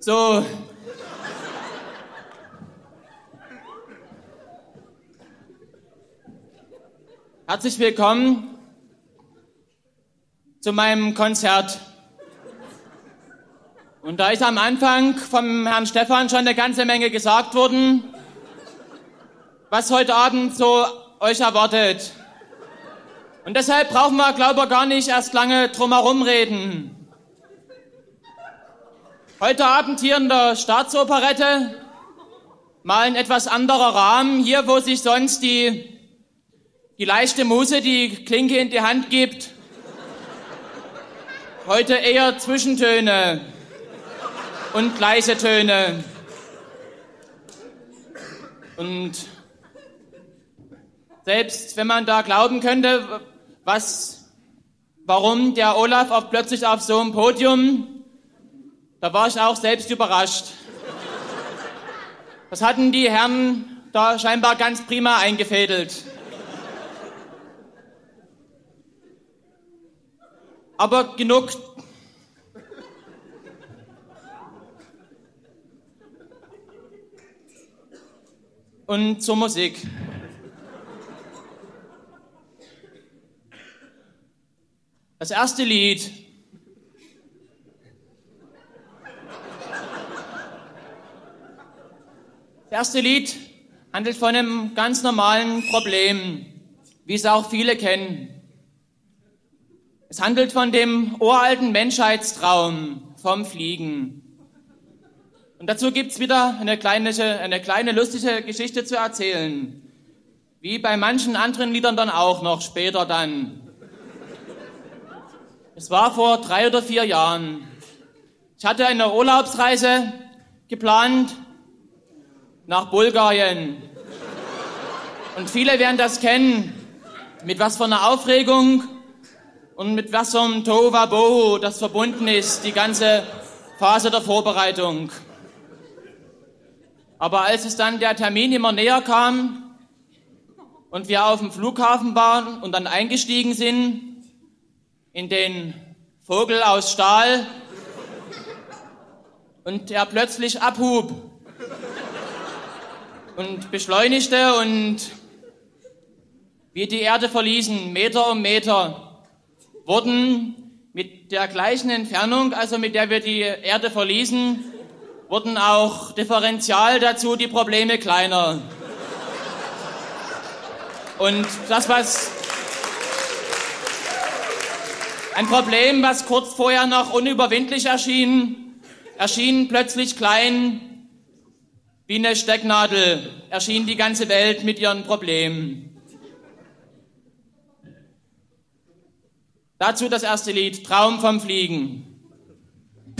So. Herzlich willkommen zu meinem Konzert. Und da ist am Anfang vom Herrn Stefan schon eine ganze Menge gesagt worden, was heute Abend so euch erwartet. Und deshalb brauchen wir, glaube ich, gar nicht erst lange drumherum reden. Heute Abend hier in der Staatsoperette, mal ein etwas anderer Rahmen, hier wo sich sonst die leichte Muse die Klinke in die Hand gibt. Heute eher Zwischentöne und leise Töne. Und selbst wenn man da glauben könnte, warum der Olaf auch plötzlich auf so einem Podium, da war ich auch selbst überrascht. Das hatten die Herren da scheinbar ganz prima eingefädelt. Aber genug. Und zur Musik. Das erste Lied. Das erste Lied handelt von einem ganz normalen Problem, wie es auch viele kennen. Es handelt von dem uralten Menschheitstraum vom Fliegen. Und dazu gibt's wieder eine kleine lustige Geschichte zu erzählen. Wie bei manchen anderen Liedern dann auch noch später dann. Es war vor 3 oder 4 Jahren. Ich hatte eine Urlaubsreise geplant nach Bulgarien. Und viele werden das kennen, mit was für einer Aufregung und mit was für einem Tohuwabohu das verbunden ist, die ganze Phase der Vorbereitung. Aber als es dann der Termin immer näher kam und wir auf dem Flughafen waren und dann eingestiegen sind in den Vogel aus Stahl und er plötzlich abhub und beschleunigte und wir die Erde verließen, Meter um Meter, wurden mit der gleichen Entfernung, also mit der wir die Erde verließen, wurden auch differenzial dazu die Probleme kleiner. Und ein Problem, was kurz vorher noch unüberwindlich erschien plötzlich klein wie eine Stecknadel, erschien die ganze Welt mit ihren Problemen. Dazu das erste Lied, Traum vom Fliegen.